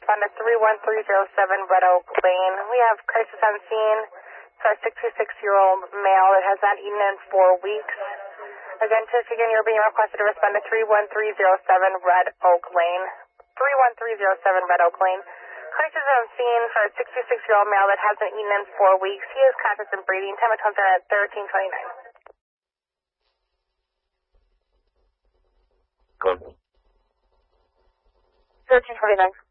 respond to 31307 Red Oak Lane. We have crisis on scene. It's our 66-year-old male that has not eaten in 4 weeks. Again, you're being requested to respond to 31307 Red Oak Lane. 31307 Red Oak Lane. Crisis on scene for a 66-year-old male that hasn't eaten in 4 weeks. He is conscious and breathing. Time of concern at 1329. Good. 1329.